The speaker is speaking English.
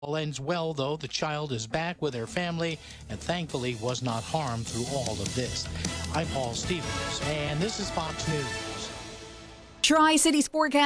All ends well, though. The child is back with her family and thankfully was not harmed through all of this. I'm Paul Stevens, and this is Fox News. Tri-Cities forecast.